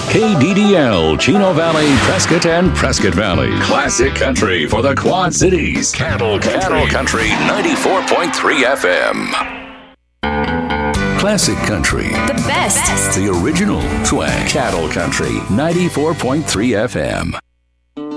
KDDL, Chino Valley, Prescott, and Prescott Valley. Classic country for the Quad Cities. Cattle Country 94.3 FM. Classic country. The best. The original swag. Cattle Country 94.3 FM.